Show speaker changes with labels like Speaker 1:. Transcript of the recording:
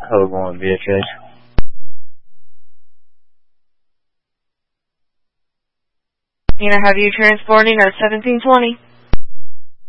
Speaker 1: Code 1, VHS.
Speaker 2: Can I have you transporting at 1720?